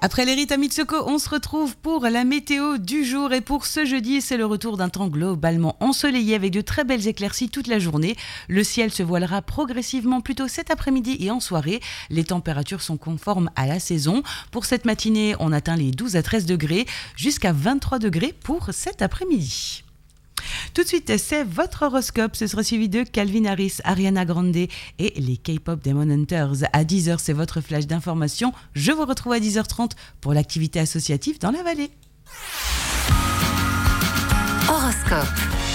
Après les rites à Mitsoko, on se retrouve pour la météo du jour. Et pour ce jeudi, c'est le retour d'un temps globalement ensoleillé avec de très belles éclaircies toute la journée. Le ciel se voilera progressivement plus tôt cet après-midi et en soirée. Les températures sont conformes à la saison. Pour cette matinée, on atteint les 12 à 13 degrés, jusqu'à 23 degrés pour cet après-midi. Tout de suite, c'est votre horoscope. Ce sera suivi de Calvin Harris, Ariana Grande et les K-pop Demon Hunters. À 10h, c'est votre flash d'information. Je vous retrouve à 10h30 pour l'activité associative dans la vallée. Horoscope.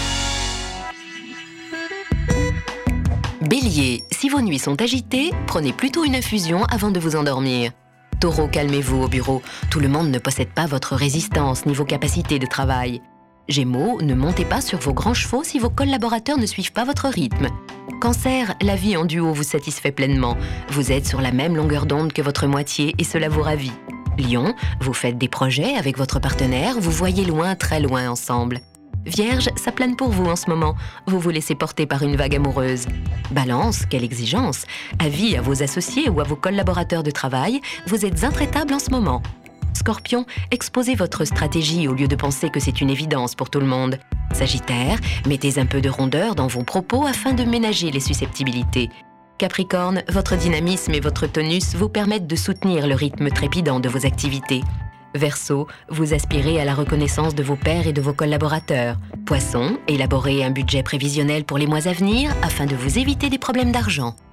Bélier, si vos nuits sont agitées, prenez plutôt une infusion avant de vous endormir. Taureau, calmez-vous au bureau. Tout le monde ne possède pas votre résistance ni vos capacités de travail. Gémeaux, ne montez pas sur vos grands chevaux si vos collaborateurs ne suivent pas votre rythme. Cancer, la vie en duo vous satisfait pleinement. Vous êtes sur la même longueur d'onde que votre moitié et cela vous ravit. Lion, vous faites des projets avec votre partenaire, vous voyez loin, très loin ensemble. Vierge, ça plane pour vous en ce moment. Vous vous laissez porter par une vague amoureuse. Balance, quelle exigence. Avis à vos associés ou à vos collaborateurs de travail, vous êtes intraitable en ce moment. Scorpion, exposez votre stratégie au lieu de penser que c'est une évidence pour tout le monde. Sagittaire, mettez un peu de rondeur dans vos propos afin de ménager les susceptibilités. Capricorne, votre dynamisme et votre tonus vous permettent de soutenir le rythme trépidant de vos activités. Verseau, vous aspirez à la reconnaissance de vos pairs et de vos collaborateurs. Poisson, élaborez un budget prévisionnel pour les mois à venir afin de vous éviter des problèmes d'argent.